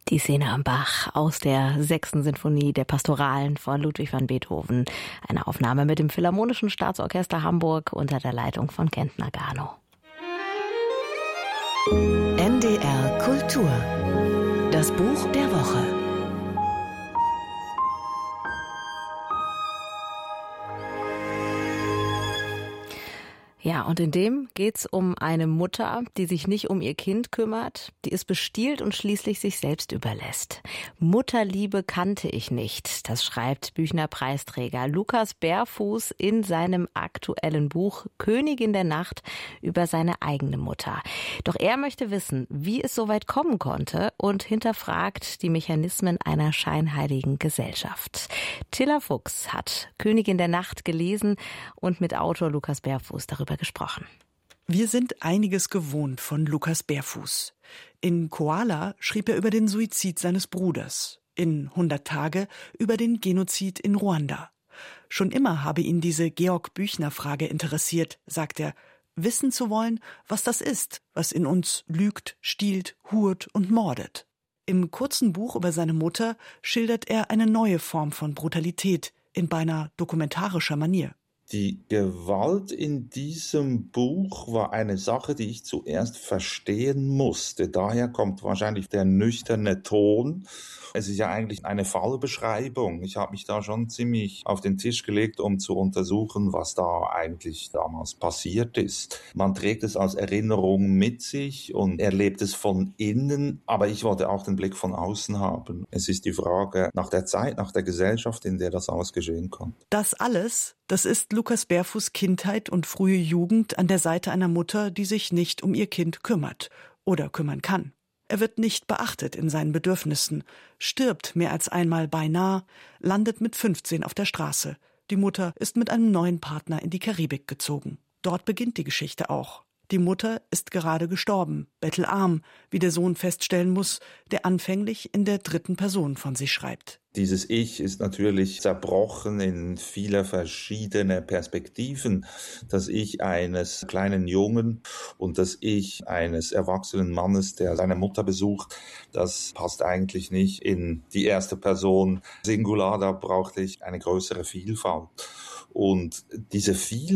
Die Szene am Bach aus der 6. Sinfonie der Pastoralen von Ludwig van Beethoven. Eine Aufnahme mit dem Philharmonischen Staatsorchester Hamburg unter der Leitung von Kent Nagano. NDR Kultur. Das Buch der Woche. Ja, und in dem geht's um eine Mutter, die sich nicht um ihr Kind kümmert, die es bestiehlt und schließlich sich selbst überlässt. Mutterliebe kannte ich nicht, das schreibt Büchner-Preisträger Lukas Berfuß in seinem aktuellen Buch Königin der Nacht über seine eigene Mutter. Doch er möchte wissen, wie es so weit kommen konnte und hinterfragt die Mechanismen einer scheinheiligen Gesellschaft. Tilla Fuchs hat Königin der Nacht gelesen und mit Autor Lukas Berfuß darüber gesprochen. Wir sind einiges gewohnt von Lukas Berfuß. In Koala schrieb er über den Suizid seines Bruders, in 100 Tage über den Genozid in Ruanda. Schon immer habe ihn diese Georg-Büchner-Frage interessiert, sagt er, wissen zu wollen, was das ist, was in uns lügt, stiehlt, hurt und mordet. Im kurzen Buch über seine Mutter schildert er eine neue Form von Brutalität in beinahe dokumentarischer Manier. Die Gewalt in diesem Buch war eine Sache, die ich zuerst verstehen musste. Daher kommt wahrscheinlich der nüchterne Ton. Es ist ja eigentlich eine Fallbeschreibung. Ich habe mich da schon ziemlich auf den Tisch gelegt, um zu untersuchen, was da eigentlich damals passiert ist. Man trägt es als Erinnerung mit sich und erlebt es von innen, aber ich wollte auch den Blick von außen haben. Es ist die Frage nach der Zeit, nach der Gesellschaft, in der das alles geschehen kann. Das alles, das ist Lukas Berfuß' Kindheit und frühe Jugend an der Seite einer Mutter, die sich nicht um ihr Kind kümmert oder kümmern kann. Er wird nicht beachtet in seinen Bedürfnissen, stirbt mehr als einmal beinahe, landet mit 15 auf der Straße. Die Mutter ist mit einem neuen Partner in die Karibik gezogen. Dort beginnt die Geschichte auch. Die Mutter ist gerade gestorben, bettelarm, wie der Sohn feststellen muss, der anfänglich in der 3. Person von sich schreibt. Dieses Ich ist natürlich zerbrochen in viele verschiedene Perspektiven. Das Ich eines kleinen Jungen und das Ich eines erwachsenen Mannes, der seine Mutter besucht, das passt eigentlich nicht in die 1. Person Singular. Da brauchte ich eine größere Vielfalt. Und diese Vielfalt